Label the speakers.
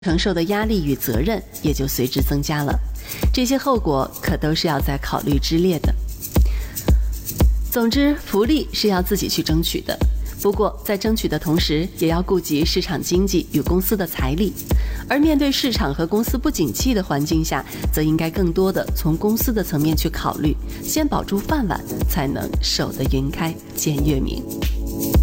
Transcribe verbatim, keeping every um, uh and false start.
Speaker 1: 承受的压力与责任也就随之增加了，这些后果可都是要在考虑之列的。总之，福利是要自己去争取的，不过在争取的同时，也要顾及市场经济与公司的财力。而面对市场和公司不景气的环境下，则应该更多的从公司的层面去考虑，先保住饭碗，才能守得云开见月明。